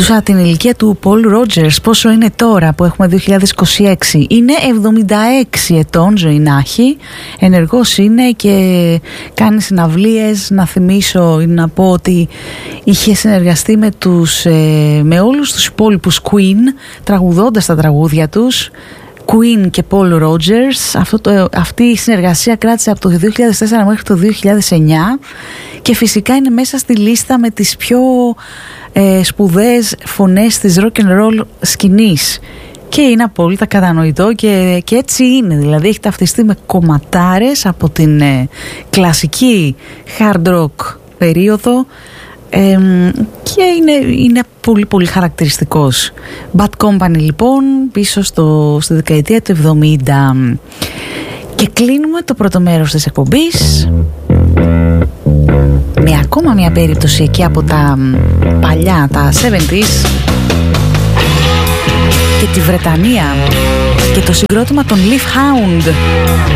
Κοιτούσα την ηλικία του Πολ Ρότζερς, πόσο είναι τώρα που έχουμε 2026. Είναι 76 ετών, ζωή να έχει. Ενεργός είναι και κάνει συναυλίες. Να θυμίσω ή να πω ότι είχε συνεργαστεί με όλους τους υπόλοιπους Queen, τραγουδώντας τα τραγούδια τους. Queen και Paul Rogers. Αυτή η συνεργασία κράτησε από το 2004 μέχρι το 2009 και φυσικά είναι μέσα στη λίστα με τις πιο σπουδαίες φωνές της rock and roll σκηνής και είναι απόλυτα κατανοητό και έτσι είναι, δηλαδή έχει ταυτιστεί με κομματάρες από την κλασική hard rock περίοδο και είναι πολύ πολύ χαρακτηριστικός. Bad Company λοιπόν, πίσω στη δεκαετία του 70. Και κλείνουμε το πρώτο μέρος της εκπομπής με ακόμα μια περίπτωση εκεί από τα παλιά, τα 70s και τη Βρετανία και το συγκρότημα των Leaf Hound.